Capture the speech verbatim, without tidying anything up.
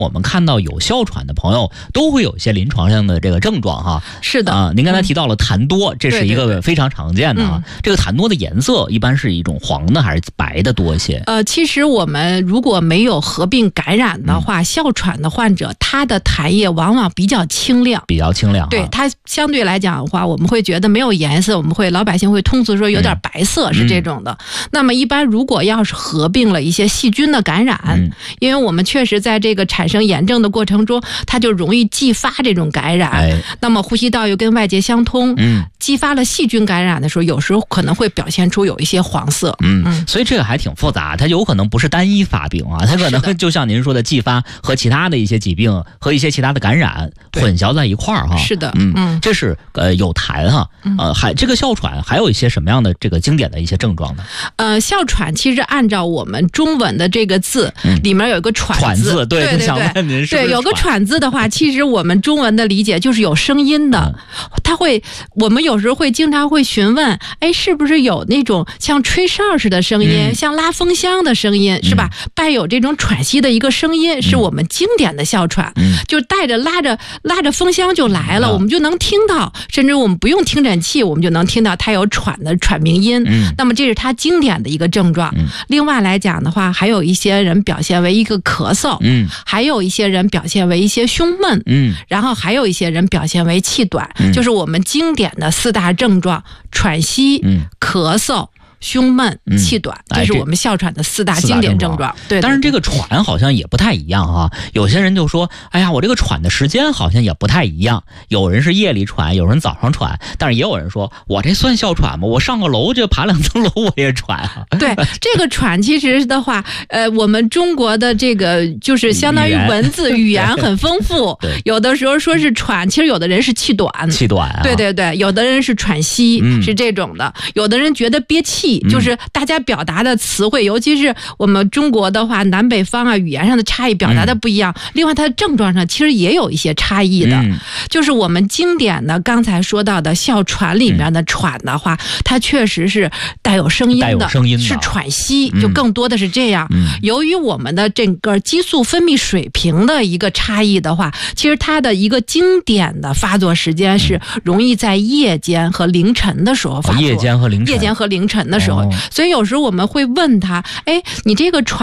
我们看到有哮喘的朋友都会有一些临床上的这个症状哈。 是的啊、呃，您刚才提到了痰多，嗯、这是一对对对个非常常见的啊。嗯、这个痰多的颜色一般是一种黄的还是白的多一些？ 呃，其实我们如果没有合并感染的话，嗯、哮喘的患者他的痰液往往比较清亮， 比较清亮、啊。 对，它相对来讲的话，我们会觉得没有颜色，我们会老百姓会通俗说有点白色，嗯、是这种的。嗯、那么一般如果要是合并了一些细菌的感染，嗯、因为我们确实在这个产生炎症的过程中，它就容易继发这种感染。哎、那么呼吸道又跟外界相通，嗯，激发了细菌感染的时候，有时候可能会表现出有一些黄色。 嗯，嗯所以这个还挺复杂，它有可能不是单一发病啊，它可能就像您说的继发和其他的一些疾病和一些其他的感染混淆在一块儿哈。 是的， 嗯嗯，这是呃有痰哈，呃还这个哮喘还有一些什么样的这个经典的一些症状呢？ 呃，哮喘其实按照我们中文的这个字、嗯、里面有一个喘字， 喘字对对对想问您是不是对，有个喘字的话，其实我们中文的理解就是有声音的，嗯、它会我们有时候会经常会询问，哎，是不是有那种像吹哨似的声音，嗯、像拉风箱的声音，嗯、是吧？伴有这种喘息的一个声音，嗯、是我们经典的哮喘，嗯、就带着拉着拉着风箱就来了，嗯、我们就能听到，甚至我们不用听诊器，我们就能听到它有喘的喘鸣音。嗯、那么这是它经典的一个症状。嗯、另外来讲的话，还有一些人表现为一个咳嗽，嗯，还有一些人表现为一些胸闷，嗯，然后还有一些人表现为气短，嗯、就是我们经典的四大症状：喘息、嗯、咳嗽、胸闷、气短，嗯、这是我们哮喘的四大经典症状。对， 但是这个喘好像也不太一样哈。有些人就说：“哎呀，我这个喘的时间好像也不太一样。有人是夜里喘，有人早上喘，但是也有人说我这算哮喘吗？我上个楼就爬两层楼我也喘啊。” 对，这个喘其实的话，呃，我们中国的这个就是相当于文字语言很丰富。有的时候说是喘，其实有的人是气短， 气短啊。 对对对，有的人是喘息，嗯、是这种的。有的人觉得憋气。就是大家表达的词汇，尤其是我们中国的话，南北方啊，语言上的差异表达的不一样。嗯、另外，它的症状上其实也有一些差异的。嗯、就是我们经典的刚才说到的哮喘里面的喘的话，嗯、它确实是带有声音的， 带有声音的是喘息，就更多的是这样。嗯、由于我们的整个激素分泌水平的一个差异的话，其实它的一个经典的发作时间是容易在夜间和凌晨的时候发作。 夜间和凌晨， 夜间和凌晨的时候。哦、所以有时候我们会问他，哎，你这个喘